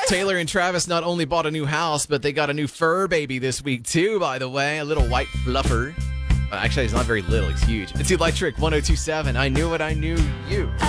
Taylor and Travis not only bought a new house, but they got a new fur baby this week too, by the way. A little white fluffer. Actually, it's not very little. It's huge. It's Electric 102.7. I knew it. I knew you.